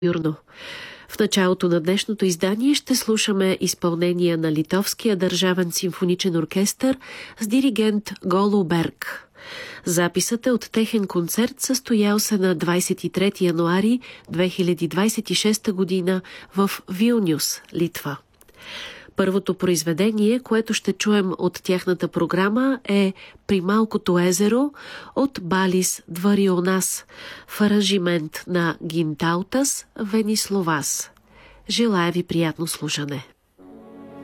Юрно. В началото на днешното издание ще слушаме изпълнение на Литовския държавен симфоничен оркестър с диригент Голо Берг. Записът е от техен концерт, състоял се на 23 януари 2026 година в Вилнюс, Литва. Първото произведение, което ще чуем от тяхната програма, е «При малкото езеро» от Балис Дварионас в аранжимент на Гинтаутас Венисловас. Желая ви приятно слушане!